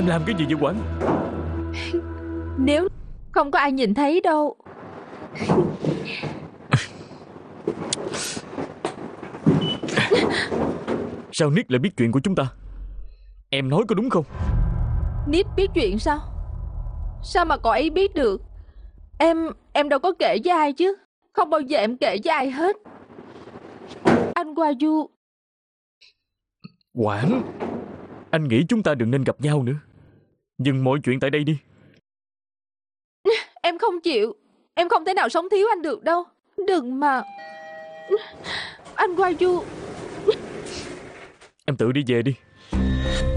làm cái gì vậy Quảng? Nếu không có ai nhìn thấy đâu. Sao Nick lại biết chuyện của chúng ta? Em nói có đúng không? Nick biết chuyện sao? Sao mà cậu ấy biết được? Em đâu có kể với ai chứ. Không bao giờ em kể với ai hết. Anh Qua Du. Quảng, anh nghĩ chúng ta đừng nên gặp nhau nữa. Dừng mọi chuyện tại đây đi. Em không chịu. Em không thể nào sống thiếu anh được đâu. Đừng mà. Anh Qua Du. Em tự đi về đi.